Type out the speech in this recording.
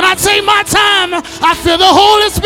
I take my time, I feel the Holy Spirit.